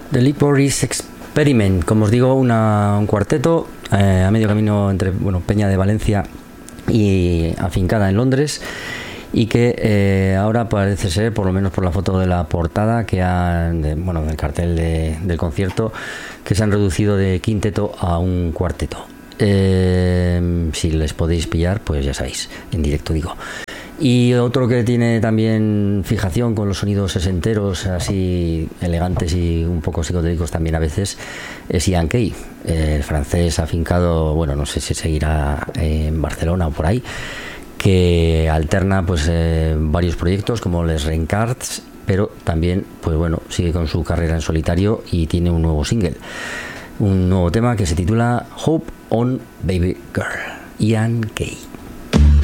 The Licorice Experiment, como os digo, un cuarteto a medio camino entre Peña de Valencia y afincada en Londres, y que ahora parece ser, por lo menos por la foto de la portada del cartel del concierto, que se han reducido de quinteto a un cuarteto. Si les podéis pillar, pues ya sabéis, en directo digo. Y otro que tiene también fijación con los sonidos sesenteros, así elegantes y un poco psicodélicos también a veces, es Ian Kay, el francés afincado, no sé si seguirá en Barcelona o por ahí, que alterna varios proyectos como Les Reincarts, pero también sigue con su carrera en solitario y tiene un nuevo single, un nuevo tema que se titula Hope on Baby Girl. Ian Kay.